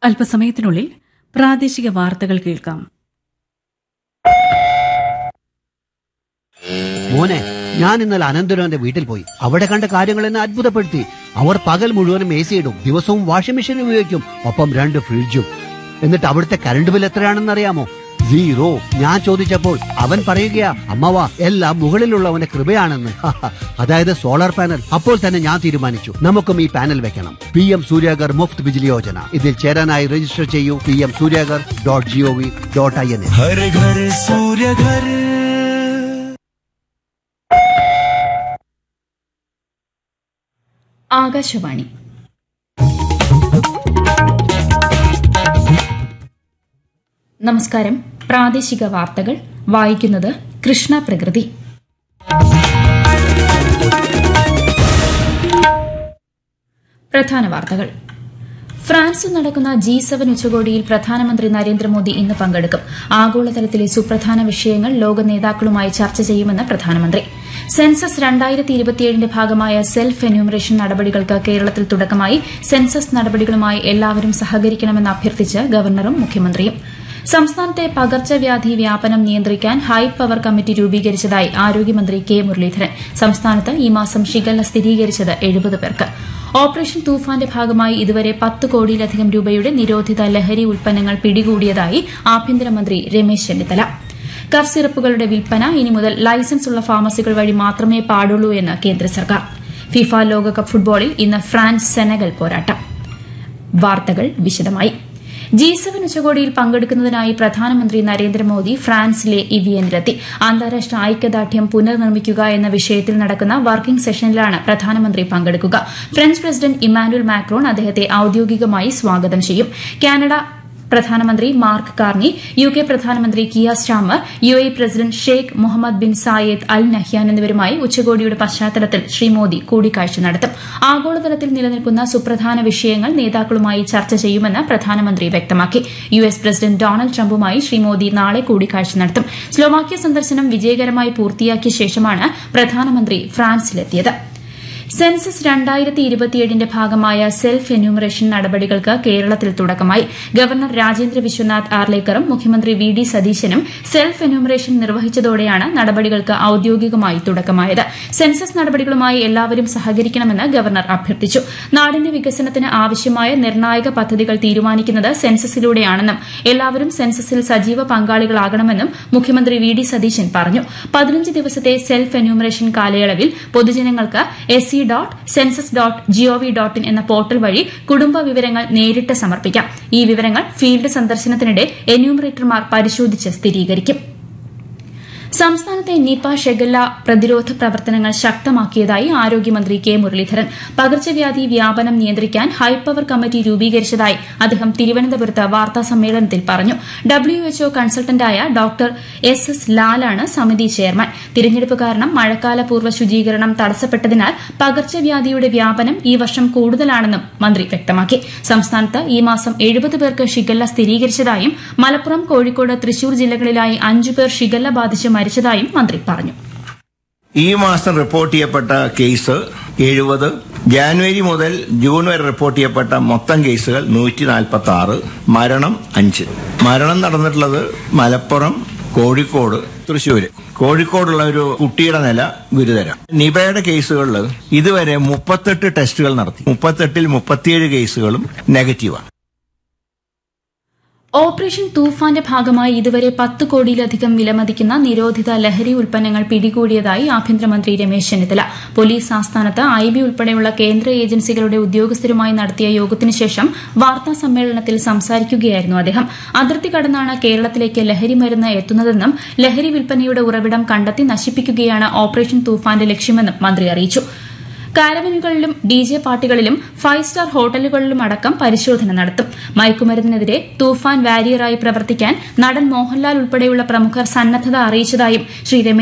അല്പസമയത്തിനുള്ളിൽ പ്രാദേശിക വാർത്തകൾ കേൾക്കാം. മോനെ, ഞാൻ ഇന്നലെ അനന്തരവന്റെ വീട്ടിൽ പോയി. അവിടെ കണ്ട കാര്യങ്ങൾ എന്നെ അത്ഭുതപ്പെടുത്തി. അവർ പകൽ മുഴുവനും AC ഇടും, ദിവസവും വാഷിംഗ് മെഷീൻ ഉപയോഗിക്കും, ഒപ്പം 2 ഫ്രിഡ്ജും. എന്നിട്ട് അവിടുത്തെ കറണ്ട് ബിൽ എത്രയാണെന്ന് അറിയാമോ? 0. ഞാൻ ചോദിച്ചപ്പോൾ അവൻ പറയുകയാ, അമ്മവാ, എല്ലാം മുകളിലുള്ളവന്റെ കൃപയാണെന്ന്. അതായത് സോളാർ പാനൽ. അപ്പോൾ തന്നെ ഞാൻ തീരുമാനിച്ചു, നമുക്കും ഈ പാനൽ വെക്കണം. PM സൂര്യാഗർ മുഫ്ത് ബിജ്ലി യോജന. ഇതിൽ ചേരാനായി രജിസ്റ്റർ ചെയ്യൂ. pmsuryagar.gov.in. ഹര ഘർ സൂര്യഘർ. ആകാശവാണി. നമസ്കാരം. പ്രാദേശിക വാർത്തകൾ വായിക്കുന്നത് കൃഷ്ണ പ്രകൃതി. പ്രധാന വാർത്തകൾ. ഫ്രാൻസിൽ നടക്കുന്ന G7 ഉച്ചകോടിയിൽ പ്രധാനമന്ത്രി നരേന്ദ്രമോദി ഇന്ന് പങ്കെടുക്കും. ആഗോളതലത്തിലെ സുപ്രധാന വിഷയങ്ങൾ ലോക നേതാക്കളുമായി ചർച്ച ചെയ്യുമെന്ന് പ്രധാനമന്ത്രി. സെൻസസ് 2027ന്റെ ഭാഗമായ സെൽഫ് എന്യൂമറേഷൻ നടപടികൾക്ക് കേരളത്തിൽ തുടക്കമായി. സെൻസസ് നടപടികളുമായി എല്ലാവരും സഹകരിക്കണമെന്ന് അഭ്യർത്ഥിച്ച് ഗവർണറും മുഖ്യമന്ത്രിയും. സംസ്ഥാനത്തെ പകർച്ചവ്യാധി വ്യാപനം നിയന്ത്രിക്കാൻ ഹൈ പവർ കമ്മിറ്റി രൂപീകരിച്ചതായി ആരോഗ്യമന്ത്രി കെ മുരളീധരൻ. സംസ്ഥാനത്ത് ഈ മാസം ഷിഗല്ല സ്ഥിരീകരിച്ചത് 70 പേർക്ക്. ഓപ്പറേഷൻ തൂഫാന്റെ ഭാഗമായി ഇതുവരെ 10 കോടിയിലധികം രൂപയുടെ നിരോധിത ലഹരി ഉൽപ്പന്നങ്ങൾ പിടികൂടിയതായി ആഭ്യന്തരമന്ത്രി രമേശ് ചെന്നിത്തല. കഫ് സിറപ്പുകളുടെ വിൽപ്പന ഇനി മുതൽ ലൈസൻസ് ഉള്ള ഫാർമസികൾ വഴി മാത്രമേ പാടുള്ളൂ എന്ന് കേന്ദ്ര സർക്കാർ. ഫിഫ ലോകകപ്പ് ഫുട്ബോളിൽ ഇന്ന് ഫ്രാൻസ് സെനഗൽ പോരാട്ടം. വാർത്തകൾ വിശദമായി. G7 ഉച്ചകോടിയിൽ പങ്കെടുക്കുന്നതിനായി പ്രധാനമന്ത്രി നരേന്ദ്രമോദി ഫ്രാൻസിലെ ഇവിയനിലെത്തി. അന്താരാഷ്ട്ര ഐക്യദാർഢ്യം പുനർനിർമ്മിക്കുക എന്ന വിഷയത്തിൽ നടക്കുന്ന വർക്കിംഗ് സെഷനിലാണ് പ്രധാനമന്ത്രി പങ്കെടുക്കുക. ഫ്രഞ്ച് പ്രസിഡന്റ് ഇമ്മാനുവൽ മാക്രോൺ അദ്ദേഹത്തെ ഔദ്യോഗികമായി സ്വാഗതം ചെയ്യും. കാനഡ പ്രധാനമന്ത്രി മാർക്ക് കാർണി, UK പ്രധാനമന്ത്രി Kia Starmer, UAE president Sheikh Muhammad bin Zayed Al Nahyan എന്നിവരുമായി ഉച്ചകോടിയുടെ പശ്ചാത്തലത്തിൽ ശ്രീ മോദി കൂടിക്കാഴ്ച നടത്തും. ആഗോളതലത്തിൽ നിലനിൽക്കുന്ന സുപ്രധാന വിഷയങ്ങൾ നേതാക്കളുമായി ചർച്ച ചെയ്യുമെന്ന് പ്രധാനമന്ത്രി വ്യക്തമാക്കി. US president Donald ട്രംപുമായി Shri Modi നാളെ കൂടിക്കാഴ്ച നടത്തും. സ്ലോവാക്യ സന്ദർശനം വിജയകരമായി പൂർത്തിയാക്കിയ ശേഷമാണ് പ്രധാനമന്ത്രി ഫ്രാൻസിലെത്തിയത്. സെൻസസ് 2027ന്റെ ഭാഗമായ സെൽഫ് എന്യൂമറേഷൻ നടപടികൾക്ക് കേരളത്തിൽ തുടക്കമായി. ഗവർണർ രാജേന്ദ്ര വിശ്വനാഥ് ആർലേക്കറും മുഖ്യമന്ത്രി VD സതീശനും സെൽഫ് എന്യൂമറേഷൻ നിർവഹിച്ചതോടെയാണ് നടപടികൾക്ക് ഔദ്യോഗികമായി തുടക്കമായത്. സെൻസസ് നടപടികളുമായി എല്ലാവരും സഹകരിക്കണമെന്ന് ഗവർണർ അഭ്യർത്ഥിച്ചു. നാടിന്റെ വികസനത്തിന് ആവശ്യമായ നിർണായക പദ്ധതികൾ തീരുമാനിക്കുന്നത് സെൻസസിലൂടെയാണെന്നും എല്ലാവരും സെൻസസിൽ സജീവ പങ്കാളികളാകണമെന്നും മുഖ്യമന്ത്രി VD സതീശൻ പറഞ്ഞു. 15 ദിവസത്തെ സെൽഫ് എന്യൂമറേഷൻ കാലയളവിൽ പൊതുജനങ്ങൾക്ക് sc.census.gov.in എന്ന പോർട്ടൽ വഴി കുടുംബ വിവരങ്ങൾ നേരിട്ട് സമർപ്പിക്കാം. ഈ വിവരങ്ങൾ ഫീൽഡ് സന്ദർശനത്തിനിടെ എന്യൂമറേറ്റർമാർ പരിശോധിച്ച് സ്ഥിരീകരിക്കും. സംസ്ഥാനത്തെ നിപ ഷിഗല്ല പ്രതിരോധ പ്രവർത്തനങ്ങൾ ശക്തമാക്കിയതായി ആരോഗ്യമന്ത്രി കെ മുരളീധരൻ. പകർച്ചവ്യാധി വ്യാപനം നിയന്ത്രിക്കാൻ ഹൈപ്പവർ കമ്മിറ്റി രൂപീകരിച്ചതായി അദ്ദേഹം തിരുവനന്തപുരത്ത് വാർത്താസമ്മേളനത്തിൽ പറഞ്ഞു. WHO കൺസൾട്ടന്റായ ഡോക്ടർ SS ലാലാണ് സമിതി ചെയർമാൻ. തിരഞ്ഞെടുപ്പ് കാരണം മഴക്കാലപൂർവ്വ ശുചീകരണം തടസ്സപ്പെട്ടതിനാൽ പകർച്ചവ്യാധിയുടെ വ്യാപനം ഈ വർഷം കൂടുതലാണെന്നും മന്ത്രി വ്യക്തമാക്കി. സംസ്ഥാനത്ത് ഈ മാസം 70 പേർക്ക് ഷിഗല്ല സ്ഥിരീകരിച്ചതായും മലപ്പുറം, കോഴിക്കോട്, തൃശൂർ ജില്ലകളിലായി 5 പേർ ഷിഗല്ല ബാധിച്ച് മരിച്ചതായും മന്ത്രി പറഞ്ഞു. ഈ മാസം റിപ്പോർട്ട് ചെയ്യപ്പെട്ട കേസ് 70. ജാനുവരി മുതൽ ജൂൺ വരെ റിപ്പോർട്ട് ചെയ്യപ്പെട്ട മൊത്തം കേസുകൾ 146. മരണം 5. മരണം നടന്നിട്ടുള്ളത് മലപ്പുറം, കോഴിക്കോട്, തൃശ്ശൂര്. കോഴിക്കോടുള്ള ഒരു കുട്ടിയുടെ നില ഗുരുതരം. നിപയുടെ കേസുകളിൽ ഇതുവരെ 38 ടെസ്റ്റുകൾ നടത്തി. 38ൽ 37 കേസുകളും നെഗറ്റീവാണ്. ഓപ്പറേഷൻ തൂഫാന്റെ ഭാഗമായി ഇതുവരെ 10 കോടിയിലധികം വിലമതിക്കുന്ന നിരോധിത ലഹരി ഉൽപ്പന്നങ്ങൾ പിടികൂടിയതായി ആഭ്യന്തരമന്ത്രി രമേശ് ചെന്നിത്തല. പോലീസ് ആസ്ഥാനത്ത് IB ഉൾപ്പെടെയുള്ള കേന്ദ്ര ഏജൻസികളുടെ ഉദ്യോഗസ്ഥരുമായി നടത്തിയ യോഗത്തിനുശേഷം വാർത്താസമ്മേളനത്തിൽ സംസാരിക്കുകയായിരുന്നു അദ്ദേഹം. അതിർത്തി കടന്നാണ് കേരളത്തിലേക്ക് ലഹരി മരുന്ന് എത്തുന്നതെന്നും ലഹരി വിൽപ്പനയുടെ ഉറവിടം കണ്ടെത്തി നശിപ്പിക്കുകയാണ് ഓപ്പറേഷൻ തൂഫാന്റെ ലക്ഷ്യമെന്നും മന്ത്രി അറിയിച്ചു. കാരവനുകളിലും DJ പാർട്ടികളിലും 5 സ്റ്റാർ ഹോട്ടലുകളിലും അടക്കം പരിശോധന നടത്തും. മയക്കുമരുന്നിനെതിരെ തൂഫാൻ വാരിയറായി പ്രവർത്തിക്കാൻ നടൻ മോഹൻലാൽ ഉൾപ്പെടെയുള്ള പ്രമുഖർ സന്നദ്ധത അറിയിച്ചതായും ശ്രീ രമേശ്